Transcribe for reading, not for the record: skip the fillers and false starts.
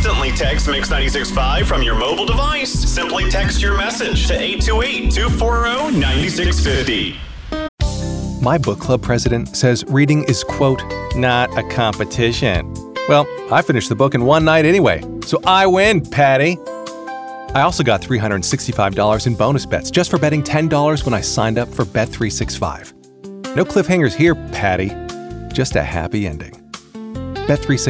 instantly text Mix 96.5 from your mobile device. Simply text your message to 828-240-9650. My book club president says reading is, quote, not a competition. Well, I finished the book in one night anyway, so I win, Patty. I also got $365 in bonus bets just for betting $10 when I signed up for Bet365. No cliffhangers here, Patty. Just a happy ending. Bet365.